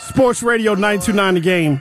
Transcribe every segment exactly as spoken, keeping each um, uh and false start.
Sports Radio nine two nine The Game.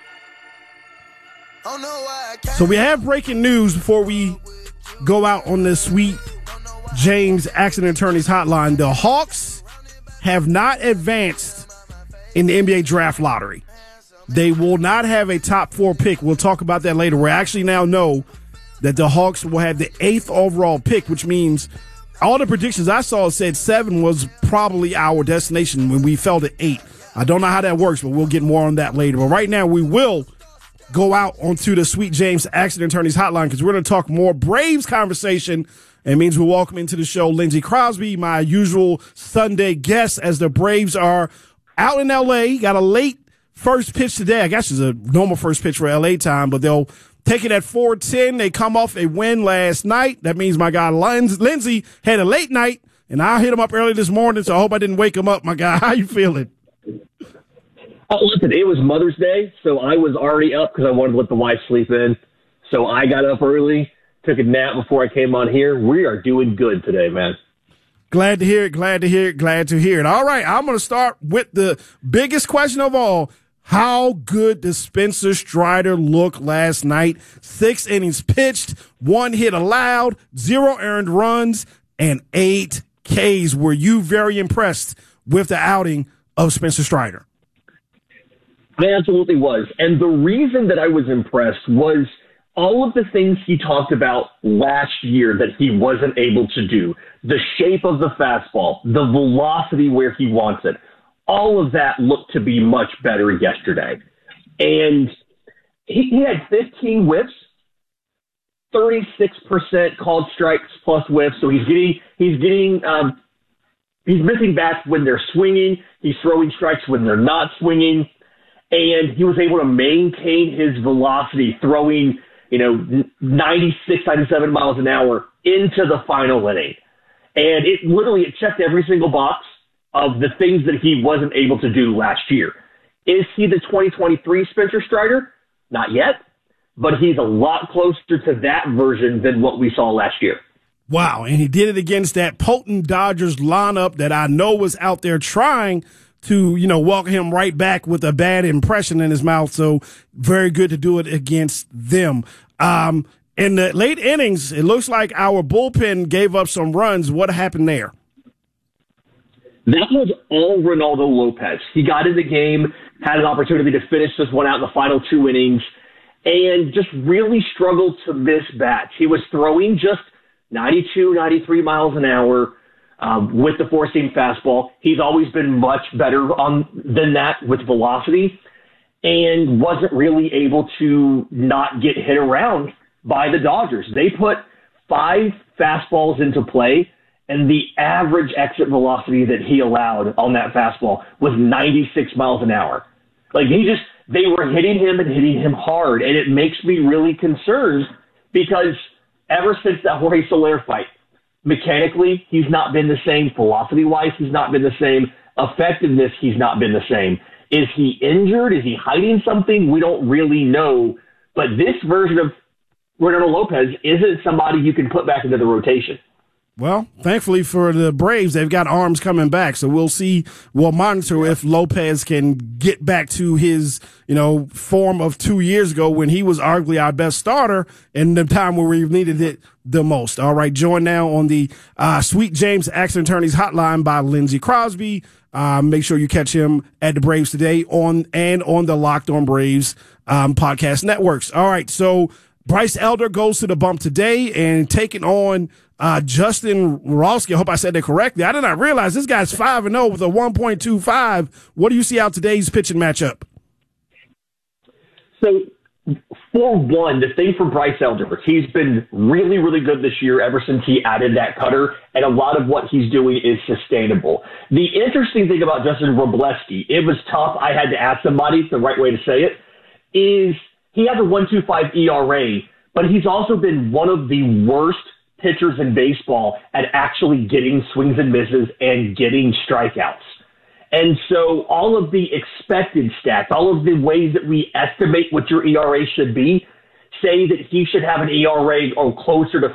So we have breaking news before we go out on this Sweet James Accident Attorneys Hotline. The Hawks have not advanced in the N B A draft lottery. They will not have a top four pick. We'll talk about that later. We actually now know that the Hawks will have the eighth overall pick, which means all the predictions I saw said seven was probably our destination when we fell to eight. I don't know how that works, but we'll get more on that later. But right now, we will go out onto the Sweet James Accident Attorneys Hotline because we're going to talk more Braves conversation. It means we welcome into the show Lindsey Crosby, my usual Sunday guest, as the Braves are out in L A. Got a late first pitch today. I guess it's a normal first pitch for L A time, but they'll take it at four ten. They come off a win last night. That means my guy Lindsey had a late night, and I hit him up early this morning, so I hope I didn't wake him up. My guy, how you feeling? Oh, listen, it was Mother's Day, so I was already up because I wanted to let the wife sleep in. So I got up early, took a nap before I came on here. We are doing good today, man. Glad to hear it, glad to hear it, glad to hear it. All right, I'm going to start with the biggest question of all. How good did Spencer Strider look last night? Six innings pitched, one hit allowed, zero earned runs, and eight Ks. Were you very impressed with the outing of Spencer Strider? I absolutely was. And the reason that I was impressed was all of the things he talked about last year that he wasn't able to do. The shape of the fastball, the velocity where he wants it. All of that looked to be much better yesterday. And he, he had fifteen whiffs, thirty-six percent called strikes plus whiffs. So he's getting, he's getting, um, he's missing bats when they're swinging. He's throwing strikes when they're not swinging. And he was able to maintain his velocity, throwing, you know, ninety-six, ninety-seven miles an hour into the final inning. And it literally, it checked every single box of the things that he wasn't able to do last year. Is he the twenty twenty-three Spencer Strider? Not yet, but he's a lot closer to that version than what we saw last year. Wow, and he did it against that potent Dodgers lineup that I know was out there trying to, you know, welcome him right back with a bad impression in his mouth. So very good to do it against them. Um, in the late innings, it looks like our bullpen gave up some runs. What happened there? That was all Ronaldo Lopez. He got in the game, had an opportunity to finish this one out in the final two innings, and just really struggled to miss bats. He was throwing just ninety-two, ninety-three miles an hour um, with the four-seam fastball. He's always been much better on than that with velocity, and wasn't really able to not get hit around by the Dodgers. They put five fastballs into play, and the average exit velocity that he allowed on that fastball was ninety-six miles an hour. Like, he just, they were hitting him and hitting him hard, and it makes me really concerned because ever since that Jorge Soler fight, mechanically, he's not been the same. Velocity-wise, he's not been the same. Effectiveness, he's not been the same. Is he injured? Is he hiding something? We don't really know. But this version of Ronaldo Lopez isn't somebody you can put back into the rotation. Well, thankfully for the Braves, they've got arms coming back, so we'll see. We'll monitor if Lopez can get back to his, you know, form of two years ago when he was arguably our best starter in the time where we needed it the most. All right, joined now on the uh, Sweet James Accident Attorneys Hotline by Lindsey Crosby. Uh, make sure you catch him at the Braves Today on and on the Locked On Braves um, podcast networks. All right, so Bryce Elder goes to the bump today and taking on uh, Justin Rowski. I hope I said that correctly. I did not realize this guy's five and oh with a one point two five. What do you see out today's pitching matchup? So, for one, the thing for Bryce Elder, he's been really, really good this year ever since he added that cutter, and a lot of what he's doing is sustainable. The interesting thing about Justin Wroblewski, it was tough. I had to ask somebody the right way to say it, is he has a one point two five E R A, but he's also been one of the worst pitchers in baseball at actually getting swings and misses and getting strikeouts. And so all of the expected stats, all of the ways that we estimate what your E R A should be, say that he should have an E R A or closer to